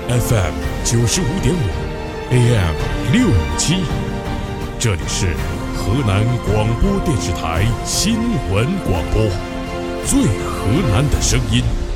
FM 95.5，AM 657，这里是河南广播电视台新闻广播，最河南的声音。